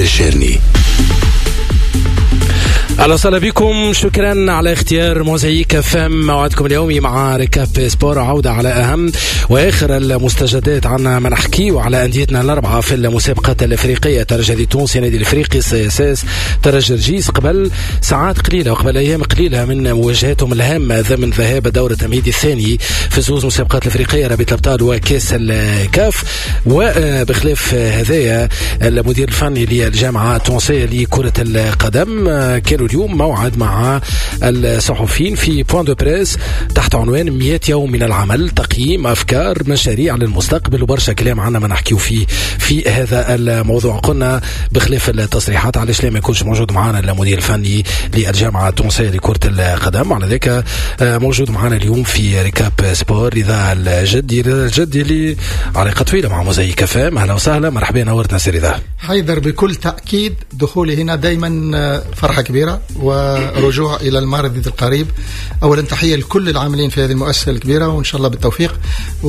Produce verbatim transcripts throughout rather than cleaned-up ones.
الجرني. أهلا وسهلا بكم، شكرا على اختيار موزايك اف ام. موعدكم اليومي مع ركاب سبور، عودة على أهم وآخر المستجدات. عنا ما نحكيه على أنديتنا الأربعة في المسابقة الأفريقية. ترجي تونسي، نادي الأفريقي، سي اس اس، ترجي رجيس، قبل ساعات قليلة وقبل أيام قليلة من مواجهاتهم الهامة ضمن ذهاب دورة تمهيدي الثاني في زوز مسابقات الأفريقية، رابطة الأبطال وكاس الكاف. وبخلاف هذايا المدير الفني للجامعة التونسية لكرة القدم كانوا اليوم موعد مع الصحفيين في بوان دو بريس تحت عنوان مئة يوم من العمل، تقييم أفكار مشاريع للمستقبل، وبرشا كلام عنا ما نحكيو فيه في هذا الموضوع. قلنا بخلاف التصريحات علاش لا ما يكونش موجود معنا المدير الفني للجامعة التونسية لكرة القدم، على ذلك موجود معنا اليوم في ركاب سبور رضا الجدي. رضا الجدي اللي علاقة طويلة مع موزايك اف ام. أهلا وسهلا، مرحبا، نورتنا سي رضا. حيدر، بكل تأكيد دخولي هنا دايما فرحة كبيرة ورجوع إلى المعرض القريب. أولا تحية لكل العاملين في هذه المؤسسة الكبيرة، وإن شاء الله بالتوفيق،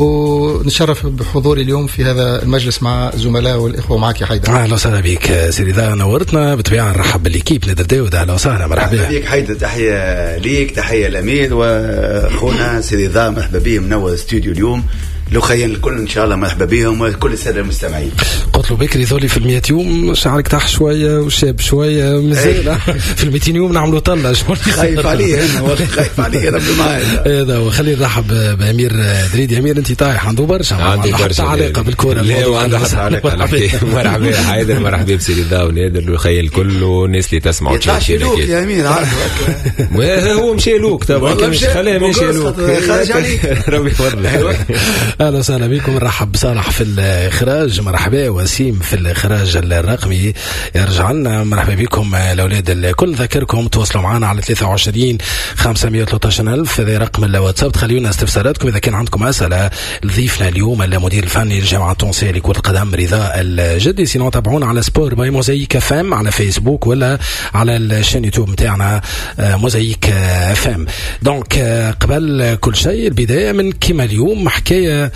ونشرف بحضوري اليوم في هذا المجلس مع زملاء والإخوة معك يا حيدر. أهلا وسهلا بك سيدي، ذا نورتنا. بطبيعة نرحب بالإكيب ندر داود. أهلا وسهلا، مرحبا بك حيدر. تحية ليك، تحية لأمير وأخونا سيدي ذا، مرحبا بهم منور استوديو اليوم. لو خير الكل ان شاء الله مرحبا بهم وكل الساده المستمعين. قلت له بكري ذولي في المئة يوم شعرك تح شويه وشاب شويه مازال في المئتين يوم نعملوا طله. خايف عليه انا والله، خايف عليه ربي معايا. هذا وخلي نرحب بامير دريدي. امير انت طايح عنده برشا عندي برشا علاقه بالكوره. لا وعنده حتى علاقه. مرحبا حيدر، مرحبا بسيدي ذا ونادر وخيل الكل والناس اللي تسمعوا. يطلعش لوك يا امير، عارفك هو مشي لوك طبعا، مش خليه ماشي لوك خارج عليك. ربي يفضل. اهلا وسهلا بكم. نرحب بصالح في الاخراج، مرحبا. وسيم في الاخراج الرقمي يرجع لنا. مرحبا بكم الاولاد الكل. ذكركم تواصلوا معنا على ثلاثة وعشرين خمسمائة وثلاثة عشر ألف، هذا رقم الواتساب. تخليونا استفساراتكم اذا كان عندكم اسئله لضيفنا اليوم المدير الفني للجامعه التونسيه لكره القدم رضا الجدي. سينو تابعونا على سبور باي موزايك اف ام على فيسبوك ولا على الشين يوتيوب نتاعنا موزايك اف ام. دونك قبل كل شيء البدايه من كما اليوم حكايه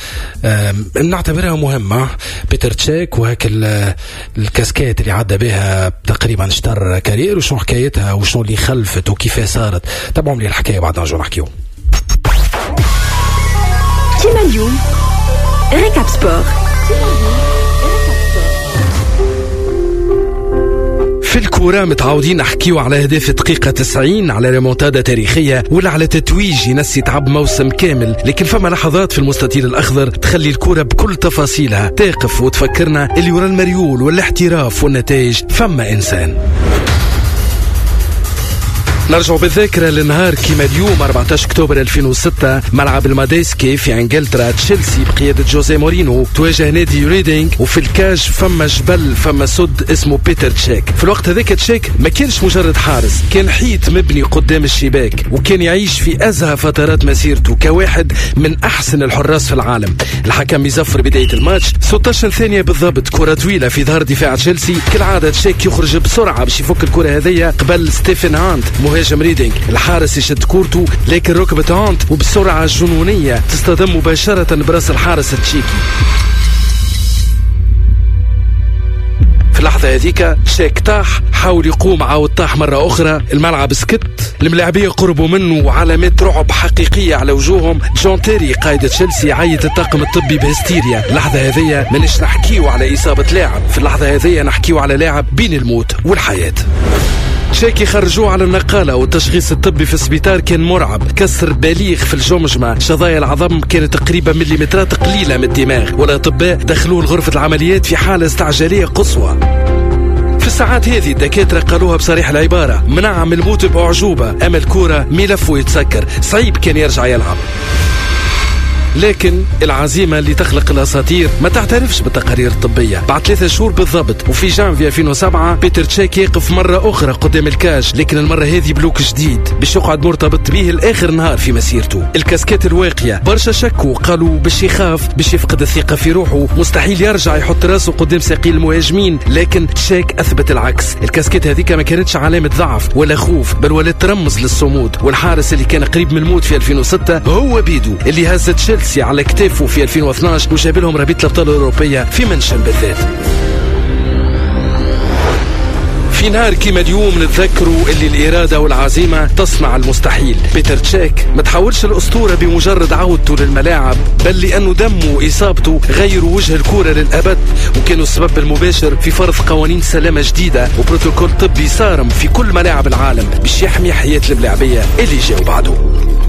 نعتبرها مهمة. بيتر تشيك وهيك الكاسكات اللي عدى بها تقريبا اشتر كارير، وشو حكايتها وشو اللي خلفت وكيف صارت. تابعوا لي الحكاية بعد نرجع نحكيو. كيما اليوم ريكاب سبور. في الكورة متعودين نحكيو على هدف دقيقة تسعين، على ريمونتادا تاريخية، ولا على تتويج ينسي تعب موسم كامل. لكن فما لحظات في المستطيل الأخضر تخلي الكورة بكل تفاصيلها تقف وتفكرنا اللي ورا المريول والاحتراف والنتائج فما إنسان. نرجع بالذاكرة لنهار كيما اليوم أربعة عشر أكتوبر ألفين وستة، ملعب الماديسكي في انجلترا. تشيلسي بقيادة جوزيه مورينو تواجه نادي ريدينغ، وفي الكاج فما جبل، فما سد اسمه بيتر تشيك. في الوقت هذاك تشيك ما كانش مجرد حارس، كان حيط مبني قدام الشباك، وكان يعيش في أزهى فترات مسيرته كواحد من أحسن الحراس في العالم. الحكم يزفر بداية الماتش ستة عشر ثانية بالضبط، كرة طويلة في ظهر دفاع تشيلسي. كالعادة تشيك يخرج بسرعة باش يفك الكرة هذية قبل ستيفن هانت مهاجم ريدينغ. الحارس يشد كورته لكن ركبة هانت وبسرعة جنونية تصطدم مباشرة براس الحارس التشيكي. في اللحظة هذيك شيك طاح، حاول يقوم عاود طاح مرة أخرى. الملعب سكت، الملاعبية قربوا منه وعلامات رعب حقيقية على وجوههم. جون تيري قائد تشيلسي عيط الطاقم الطبي بهستيريا. اللحظة هذية منش نحكيو على إصابة لاعب، في اللحظة هذية نحكيو على لاعب بين الموت والحياة. شاكي خرجوه على النقالة، والتشخيص الطبي في السبيطار كان مرعب. كسر بالغ في الجمجمة، شظايا العظم كانت تقريبا مليمترات قليلة من الدماغ، والأطباء دخلوه لغرفة العمليات في حالة استعجالية قصوى. في الساعات هذه الدكاترة قالوها بصريح العبارة منعم الموت بأعجوبة، أما الكورة ملف ويتسكر، صعيب كان يرجع يلعب. لكن العزيمة اللي تخلق الأساطير ما تعترفش بالتقارير الطبية. بعد ثلاثة شهور بالضبط وفي جانفي ألفين وسبعة بيتر تشيك يقف مرة أخرى قدام الكاج، لكن المرة هذه بلوك جديد باش يقعد مرتبط به الآخر نهار في مسيرته. الكاسكات الواقية برشا شكوا، قالوا باش يخاف، باش يفقد الثقة في روحه، مستحيل يرجع يحط راسه قدام ساقي المهاجمين. لكن تشيك أثبت العكس. الكاسكات هذيك ما كانتش علامة ضعف ولا خوف، بل ولا ترمز للصمود. والحارس اللي كان قريب من الموت في ألفين وستة هو بيدو اللي هز تشيلسي على كتافه في ألفين واثناشر وجاب لهم ربيط الأبطال الأوروبية في منشن بالذات. في نهار كيما اليوم نتذكروا اللي الإرادة والعزيمة تصنع المستحيل. بيتر تشيك ما تحولش الأسطورة بمجرد عودته للملاعب، بل لأنه دمه وإصابته غيروا وجه الكرة للأبد، وكانوا السبب المباشر في فرض قوانين سلامة جديدة وبروتوكول طبي صارم في كل ملاعب العالم باش يحمي حياة الملاعبية اللي جاوا بعده.